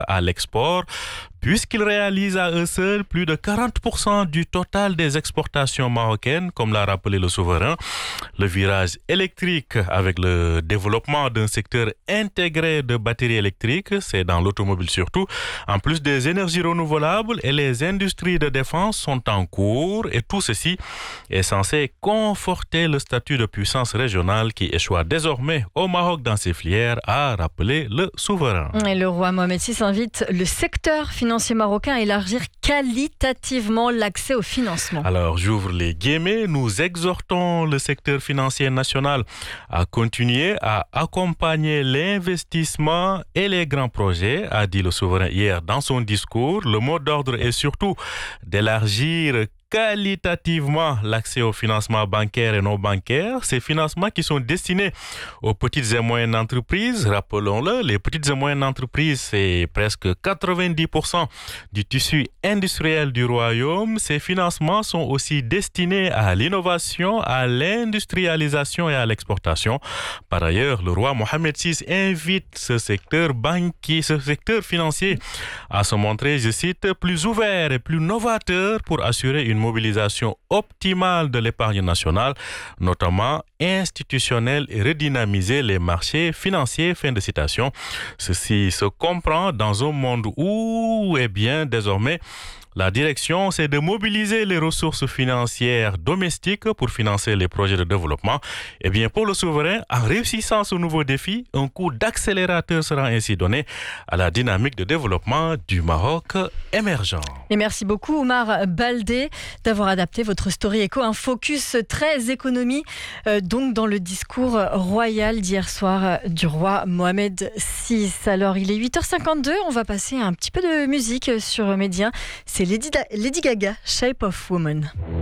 à l'export, puisqu'ils réalisent à eux seuls plus de 40% du total des exportations marocaines, comme l'a rappelé le souverain. Le virage électrique avec le développement d'un secteur intégré de batteries électriques, c'est dans l'automobile surtout, en plus des énergies renouvelables et les industries de défense sont en cours et tout ceci est censé conforter le statut de puissance régionale qui échoue désormais au Maroc dans ses filières, a rappelé le souverain. Et le roi Mohamed VI invite le secteur financier marocain à élargir qualitativement l'accès au financement. Alors, j'ouvre les guillemets, nous exhortons le secteur financier national à continuer à accompagner l'investissement et les grands projets, a dit le souverain hier dans son discours. Le mot d'ordre est surtout d'élargir qualitativement l'accès au financement bancaire et non bancaire. Ces financements qui sont destinés aux petites et moyennes entreprises. Rappelons-le, les petites et moyennes entreprises, c'est presque 90% du tissu industriel du royaume. Ces financements sont aussi destinés à l'innovation, à l'industrialisation et à l'exportation. Par ailleurs, le roi Mohamed VI invite ce secteur banquier, ce secteur financier à se montrer, je cite, plus ouvert et plus novateur pour assurer une mobilisation optimale de l'épargne nationale, notamment institutionnelle, et redynamiser les marchés financiers. Fin de citation. Ceci se comprend dans un monde où, désormais, la direction, c'est de mobiliser les ressources financières domestiques pour financer les projets de développement. Pour le souverain, en réussissant ce nouveau défi, un coup d'accélérateur sera ainsi donné à la dynamique de développement du Maroc émergent. Et merci beaucoup, Oumar Baldé, d'avoir adapté votre Story Echo, un focus très économie, donc dans le discours royal d'hier soir du roi Mohamed VI. Alors, il est 8h52, on va passer un petit peu de musique sur Média. C'est Lady Gaga, Shape of Woman.